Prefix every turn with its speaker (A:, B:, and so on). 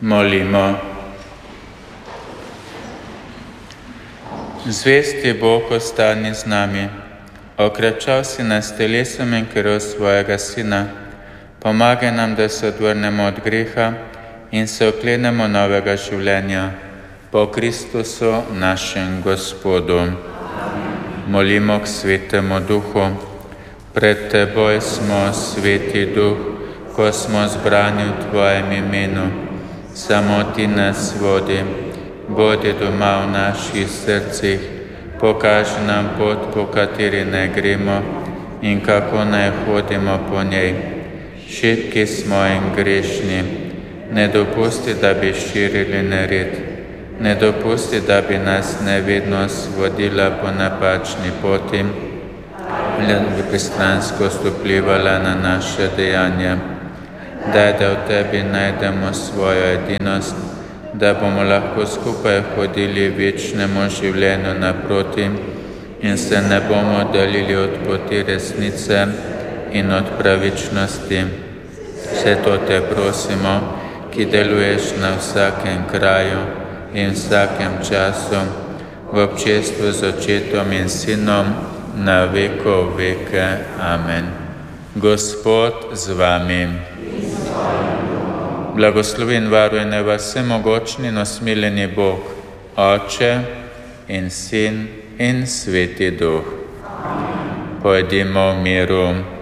A: Molimo. Zvesti Bog, ostani z nami. Okrepčal si nas telesom in krvjo svojega Sina. Pomagaj nam, da se odvrnemo od greha in se oklenemo novega življenja. Po Kristusu, našem Gospodu. Molimo k Svetemu Duhu. Pred Teboj smo, Sveti Duh, ko smo zbrani v Tvojem imenu. Samo Ti nas vodi, bodi doma v naših srcih, pokaži nam pot, po kateri ne gremo in kako naj hodimo po njej. Šibki smo in grešni, ne dopusti, da bi širili nered, ne dopusti, da bi nas nevednost vodila po napačni poti, da bi pristranskost vplivala na naše dejanja. Daj, da v Tebi najdemo svojo edinost, da bomo lahko skupaj hodili večnemu življenju naproti in se ne bomo oddaljili od poti resnice in od pravičnosti. Vse to Te prosimo, ki deluješ na vsakem kraju in vsakem času, v občestvu z Očetom in Sinom, na vekov veke. Amen. Gospod z vami. Blagoslovi in varuj naj vas vsemogočni in usmiljeni Bog, Oče in Sin in Sveti Duh. Pojdimo v miru.